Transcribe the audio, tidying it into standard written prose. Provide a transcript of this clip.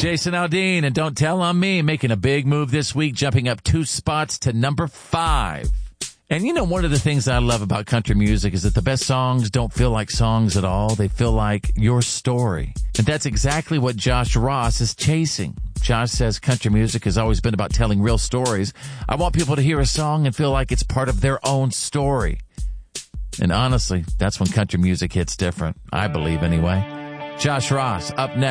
Jason Aldean and Don't Tell on Me making a big move this week, jumping up 2 spots to number 5. And you know, one of the things I love about country music is that the best songs don't feel like songs at all. They feel like your story. And that's exactly what Josh Ross is chasing. Josh says country music has always been about telling real stories. I want people to hear a song and feel like it's part of their own story. And honestly, that's when country music hits different. I believe anyway. Josh Ross up next.